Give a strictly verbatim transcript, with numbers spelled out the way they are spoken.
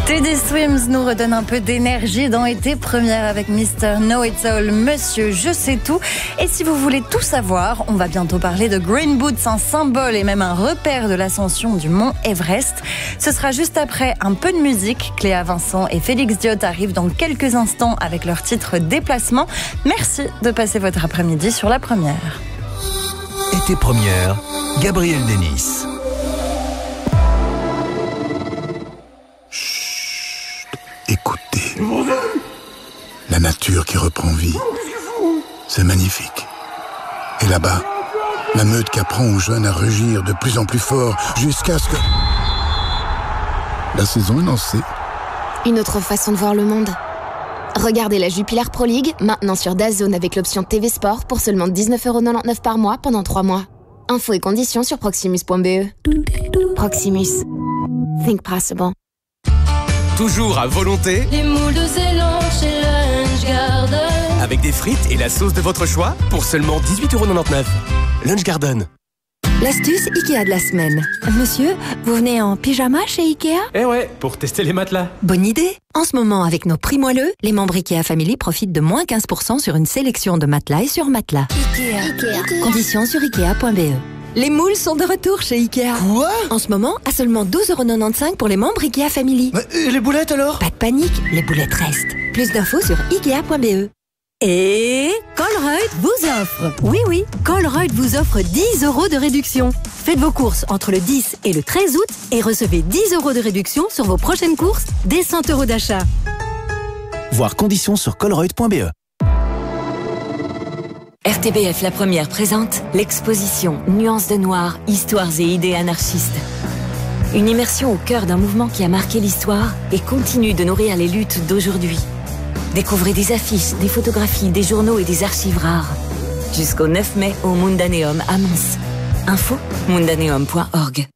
Teddy Swims nous redonne un peu d'énergie dans Été Première avec mister Know It All, Monsieur Je Sais Tout. Et si vous voulez tout savoir, on va bientôt parler de Green Boots, un symbole et même un repère de l'ascension du mont Everest. Ce sera juste après un peu de musique. Cléa Vincent et Félix Diot arrivent dans quelques instants avec leur titre Déplacement. Merci de passer votre après-midi sur la Première. Été Première, Gabriel Denis. Écoutez, la nature qui reprend vie, c'est magnifique. Et là-bas, la meute qui apprend aux jeunes à rugir de plus en plus fort jusqu'à ce que... La saison est lancée. Une autre façon de voir le monde. Regardez la Jupiler Pro League, maintenant sur DAZN avec l'option T V Sport pour seulement dix-neuf euros quatre-vingt-dix-neuf par mois pendant trois mois. Infos et conditions sur proximus point b e. Proximus. Think possible. Toujours à volonté. Les moules de Ceylan chez Lunch Garden. Avec des frites et la sauce de votre choix pour seulement dix-huit euros quatre-vingt-dix-neuf. Lunch Garden. L'astuce Ikea de la semaine. Monsieur, vous venez en pyjama chez Ikea ? Eh ouais, pour tester les matelas. Bonne idée. En ce moment, avec nos prix moelleux, les membres Ikea Family profitent de moins quinze pour cent sur une sélection de matelas et sur matelas. Ikea. Ikea. Conditions sur ikea point b e. Les moules sont de retour chez Ikea. Quoi ? En ce moment, à seulement douze euros quatre-vingt-quinze pour les membres Ikea Family. Mais, et les boulettes alors ? Pas de panique, les boulettes restent. Plus d'infos sur ikea point b e. Et Colruyt vous offre, oui oui, Colruyt vous offre dix euros de réduction. Faites vos courses entre le dix et le treize août et recevez dix euros de réduction sur vos prochaines courses dès cent euros d'achat. Voir conditions sur colruyt point b e. R T B F La Première présente l'exposition Nuances de Noir, Histoires et idées anarchistes. Une immersion au cœur d'un mouvement qui a marqué l'histoire et continue de nourrir les luttes d'aujourd'hui. Découvrez des affiches, des photographies, des journaux et des archives rares. Jusqu'au neuf mai au Mundaneum à Mons. Info mundaneum point org.